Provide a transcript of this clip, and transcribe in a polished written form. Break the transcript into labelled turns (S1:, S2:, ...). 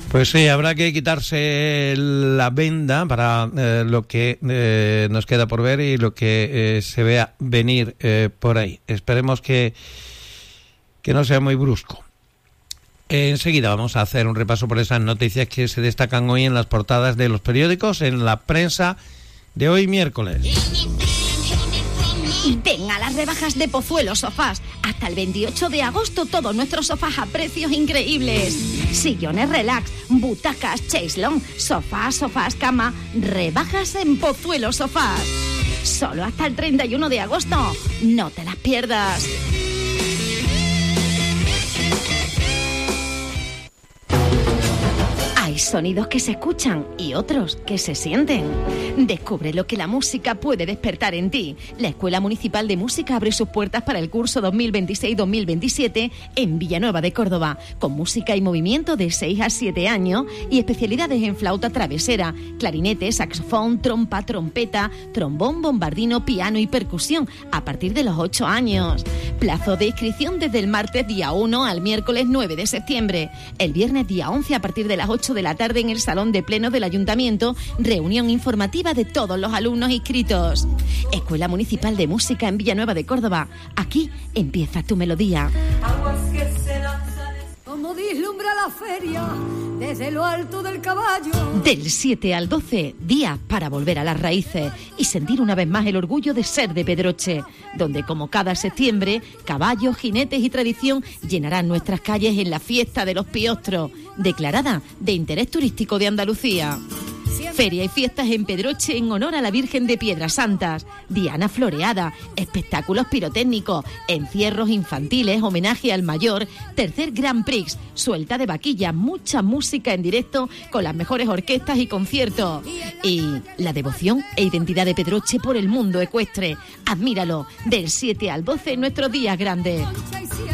S1: Pues sí, habrá que quitarse la venda para lo que nos queda por ver y lo que se vea venir por ahí. Esperemos que no sea muy brusco. Enseguida vamos a hacer un repaso por esas noticias que se destacan hoy en las portadas de los periódicos, en la prensa de hoy miércoles.
S2: Ven a las rebajas de Pozuelo Sofás. Hasta el 28 de agosto todos nuestros sofás a precios increíbles. Sillones relax, butacas, chaiselong, sofás, cama. Rebajas en Pozuelo Sofás. Solo hasta el 31 de agosto. No te las pierdas. Hay sonidos que se escuchan y otros que se sienten. Descubre lo que la música puede despertar en ti. La Escuela Municipal de Música abre sus puertas para el curso 2026-2027 en Villanueva de Córdoba, con música y movimiento de 6 a 7 años y especialidades en flauta travesera, clarinete, saxofón, trompa, trompeta, trombón, bombardino, piano y percusión a partir de los 8 años. Plazo de inscripción desde el martes día 1 al miércoles 9 de septiembre. El viernes día 11 a partir de las 8 de la tarde en el Salón de Plenos del Ayuntamiento, reunión informativa de todos los alumnos inscritos. Escuela Municipal de Música en Villanueva de Córdoba. Aquí empieza tu melodía.
S3: Como vislumbra la feria desde lo alto del caballo.
S2: Del 7 al 12, días para volver a las raíces y sentir una vez más el orgullo de ser de Pedroche, donde como cada septiembre, caballos, jinetes y tradición llenarán nuestras calles en la fiesta de los Piostros, declarada de interés turístico de Andalucía. Feria y fiestas en Pedroche en honor a la Virgen de Piedras Santas, diana floreada, espectáculos pirotécnicos, encierros infantiles, homenaje al mayor, tercer Grand Prix, suelta de vaquilla, mucha música en directo con las mejores orquestas y conciertos. Y la devoción e identidad de Pedroche por el mundo ecuestre. Admíralo, del 7 al 12 en nuestros días grandes.